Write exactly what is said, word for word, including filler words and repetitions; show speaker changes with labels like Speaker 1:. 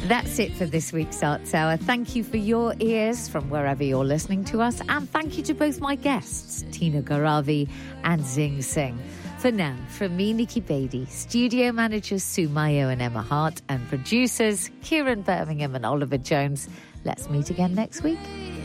Speaker 1: That's it for this week's Arts Hour. Thank you for your ears from wherever you're listening to us. And thank you to both my guests, Tina Garavi and Zing Singh. For now, from me, Nikki Beattie, studio managers Sue Mayo and Emma Hart, and producers Kieran Birmingham and Oliver Jones. Let's meet again next week.